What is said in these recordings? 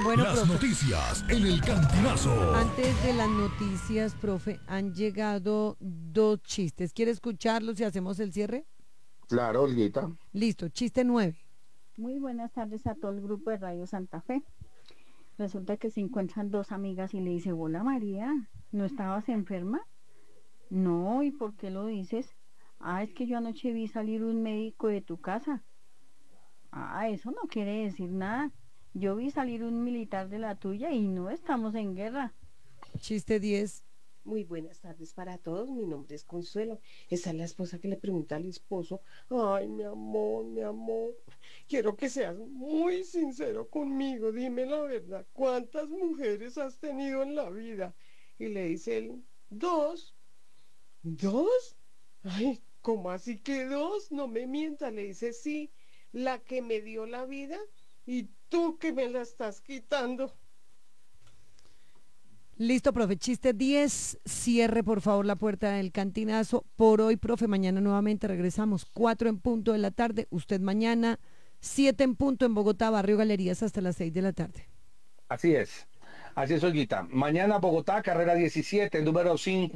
Bueno, Las profe, noticias en el Cantinazo. antes de las noticias, profe, han llegado dos chistes. ¿Quiere escucharlos y hacemos el cierre? Claro, Olguita. Listo, chiste 9. Muy buenas tardes a todo el grupo de Radio Santa Fe. Resulta que se encuentran dos amigas y le dice, hola María, ¿no estabas enferma? No, ¿y por qué lo dices? Ah, es que yo anoche vi salir un médico de tu casa. Ah, eso no quiere decir nada. Yo vi salir un militar de la tuya y no estamos en guerra. Chiste 10. Muy buenas tardes para todos, mi nombre es Consuelo. Esa es la esposa que le pregunta al esposo, ay, mi amor, quiero que seas muy sincero conmigo, dime la verdad, ¿cuántas mujeres has tenido en la vida? Y le dice él, dos. ¿Dos? Ay, ¿cómo así que dos? No me mientas, le dice, sí, la que me dio la vida y tú que me la estás quitando. Listo, profe. Chiste 10. Cierre, por favor, la puerta del cantinazo. Por hoy, profe, mañana nuevamente regresamos. 4 en punto de la tarde. Usted mañana, 7 en punto en Bogotá, Barrio Galerías, hasta las 6 de la tarde. Así es. Así es, Olguita. Mañana Bogotá, carrera 17, número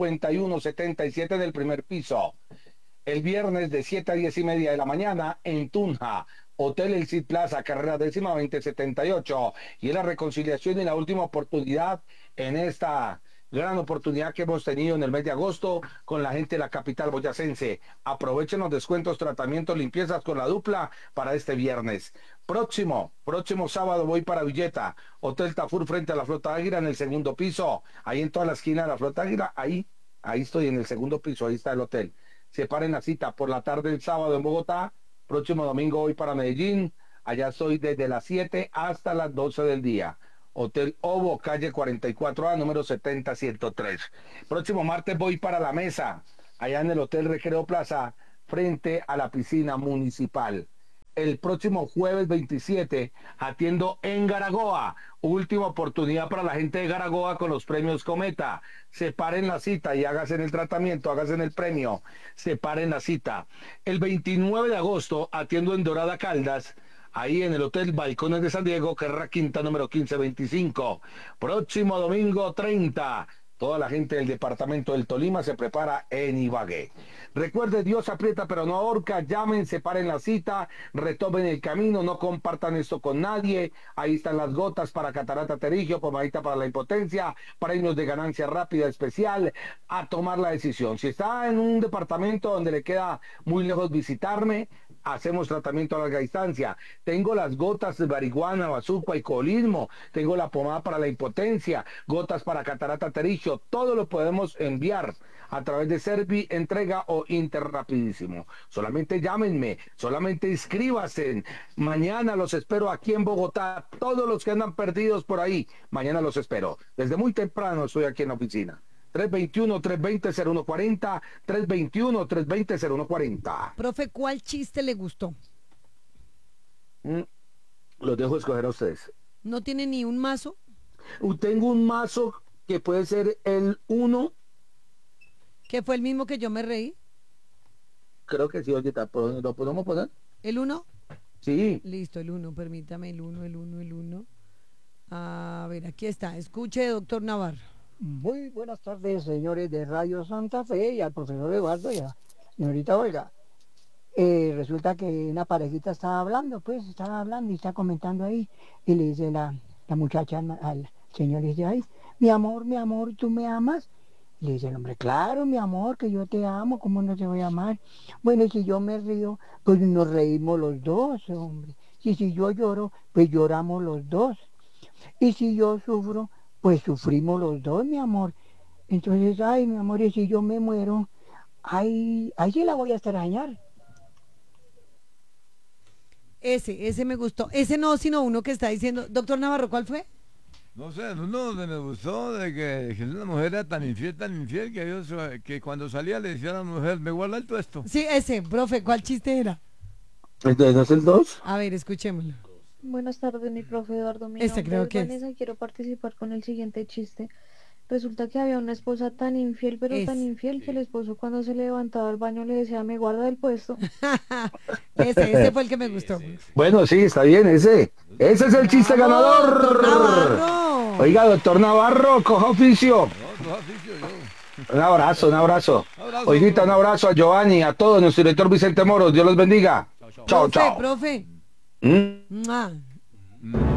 5177 del primer piso. El viernes de 7 a 10 y media de la mañana en Tunja, Hotel El Cid Plaza, carrera 10ª 2078. Y es la reconciliación y la última oportunidad en esta gran oportunidad que hemos tenido en el mes de agosto con la gente de la capital boyacense. Aprovechen los descuentos, tratamientos, limpiezas con la dupla para este viernes. Próximo sábado voy para Villeta, Hotel Tafur frente a la Flota Águila en el segundo piso. Ahí en toda la esquina de la Flota Águila, ahí estoy en el segundo piso, ahí está el hotel. Separen la cita por la tarde del sábado en Bogotá. Próximo domingo voy para Medellín. Allá estoy desde las 7 hasta las 12 del día. Hotel Ovo, calle 44A, número 70103. Próximo martes voy para La Mesa, allá en el Hotel Recreo Plaza, frente a la piscina municipal. El próximo jueves 27 atiendo en Garagoa. Última oportunidad para la gente de Garagoa con los premios Cometa. Separen la cita y háganse el tratamiento, háganse el premio. Separen la cita. El 29 de agosto atiendo en Dorada Caldas, ahí en el Hotel Balcones de San Diego, carrera quinta, número 1525. Próximo domingo 30. Toda la gente del departamento del Tolima se prepara en Ibagué. Recuerde, Dios aprieta pero no ahorca. Llamen, separen la cita, retomen el camino, no compartan esto con nadie. Ahí están las gotas para catarata pterigio, pomadita para la impotencia, premios de ganancia rápida especial. A tomar la decisión. Si está en un departamento donde le queda muy lejos visitarme, hacemos tratamiento a larga distancia. Tengo las gotas de marihuana, bazuco, alcoholismo. Tengo la pomada para la impotencia, gotas para catarata pterigio. Todo lo podemos enviar a través de Servi, entrega o Interrapidísimo. Solamente llámenme, solamente inscríbase. Mañana los espero aquí en Bogotá. Todos los que andan perdidos por ahí, mañana los espero. Desde muy temprano estoy aquí en la oficina. 321-320-0140, 321-320-0140. Profe, ¿cuál chiste le gustó? Los dejo escoger a ustedes. ¿No tiene ni un mazo? Tengo un mazo que puede ser el 1. ¿Que fue el mismo que yo me reí? Creo que sí, ahorita. ¿Lo podemos poner? ¿El 1? Sí. Listo, el 1, permítame, el 1. A ver, aquí está. Escuche, doctor Navarro. Muy buenas tardes, señores de Radio Santa Fe y al profesor Eduardo y a la señorita Olga. Resulta que una parejita estaba hablando y está comentando ahí, y le dice la muchacha al señor, le dice, ay, mi amor, ¿tú me amas? Le dice el hombre, claro, mi amor, que yo te amo, ¿cómo no te voy a amar? Bueno, y si yo me río, pues nos reímos los dos, hombre. Y si yo lloro, pues lloramos los dos. Y si yo sufro, pues sufrimos los dos, mi amor. Entonces, ay, mi amor, y si yo me muero, ay sí la voy a extrañar. Ese me gustó. Ese no, sino uno que está diciendo. Doctor Navarro, ¿cuál fue? No sé, uno donde me gustó de que una mujer era tan infiel, que que cuando salía le decía a la mujer, me guarda el tuesto. Sí, ese, profe, ¿cuál chiste era? Entonces, ¿no es el 2? A ver, escuchémoslo. Buenas tardes, mi profe Eduardo. Mi Este nombre creo es que es. Vanessa y quiero participar con el siguiente chiste. Resulta que había una esposa tan infiel, pero Es. tan infiel, que el esposo cuando se levantaba al baño le decía, me guarda del puesto. Ese fue el que me gustó. Bueno, sí, está bien, ese es el chiste Bravo, ganador. doctor Navarro. Oiga, doctor Navarro, coja oficio. No, no oficio yo. Un abrazo, un abrazo. Abrazo, Oiguita, un abrazo a Giovanni, a todos, nuestro director Vicente Moros. Dios los bendiga. Chao, Profe, chao. profe. ¿Mm? Mua.